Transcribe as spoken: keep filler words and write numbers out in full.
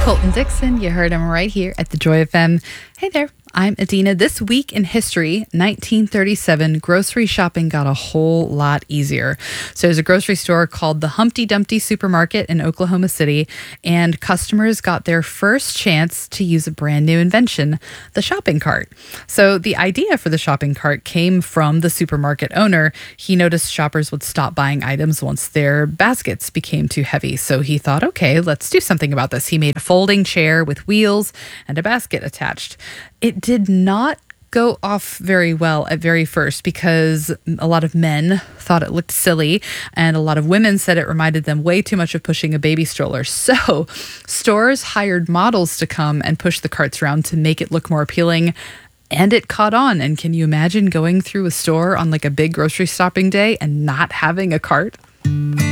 Colton Dixon, you heard him right here at the Joy F M. Hey there, I'm Adina. This week in history, nineteen thirty-seven, grocery shopping got a whole lot easier. So there's a grocery store called the Humpty Dumpty Supermarket in Oklahoma City, and customers got their first chance to use a brand new invention, the shopping cart. So the idea for the shopping cart came from the supermarket owner. He noticed shoppers would stop buying items once their baskets became too heavy. So he thought, okay, let's do something about this. He made a folding chair with wheels and a basket attached. It did not go off very well at very first because a lot of men thought it looked silly and a lot of women said it reminded them way too much of pushing a baby stroller. So stores hired models to come and push the carts around to make it look more appealing. And it caught on. And can you imagine going through a store on like a big grocery shopping day and not having a cart?